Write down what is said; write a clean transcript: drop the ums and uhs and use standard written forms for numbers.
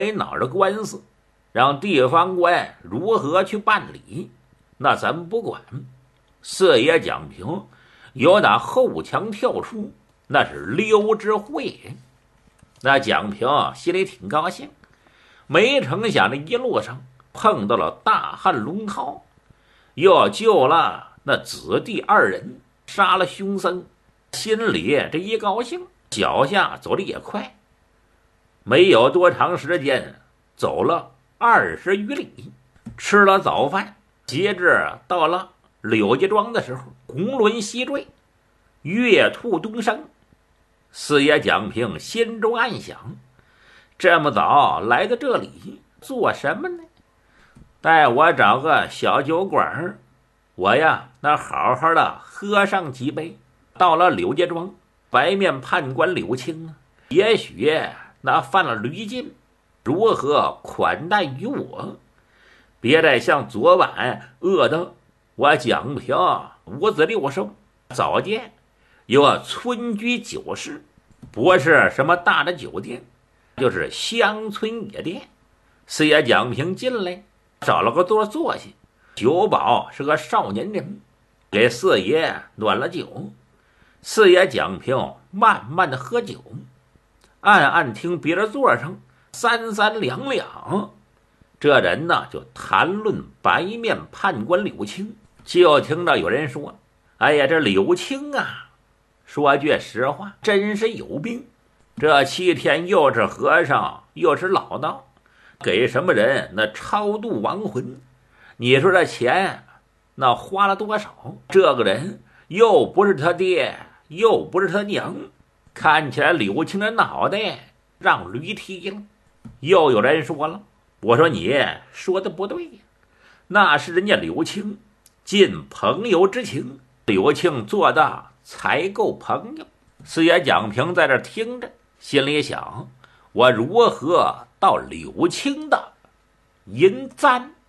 没脑的官司，让地方官如何去办理，那咱不管。四爷蒋平有打后墙跳出，那是溜之会。那蒋平心里挺高兴，没成想这一路上碰到了大汉龙涛，又救了那子弟2人，杀了凶僧，心里这一高兴，脚下走的也快，没有多长时间，走了20余里，吃了早饭，截至到了柳家庄的时候，红轮西坠，月兔东升。四爷蒋平心中暗想，这么早来到这里做什么呢？待我找个小酒馆，我呀那好好的喝上几杯。到了柳家庄，白面判官柳青也许那犯了驴禁，如何款待于我？别再像昨晚饿得我蒋平五子六寿。早见有村居酒室，不是什么大的酒店，就是乡村野店。四爷蒋平进来，找了个座坐下。酒保是个少年人，给四爷暖了酒。四爷蒋平慢慢的喝酒，暗暗听别的座上三三两两，这人呢就谈论白面判官柳青。就听到有人说，哎呀，这柳青啊，说句实话，真是有病。这7天又是和尚又是老道，给什么人那超度亡魂，你说这钱那花了多少？这个人又不是他爹，又不是他娘，看起来柳青的脑袋让驴踢了。又有人说了，我说你说的不对呀，那是人家柳青尽朋友之情，柳青做的才够朋友。四爷蒋平在这听着，心里想，我如何到柳青的银簪？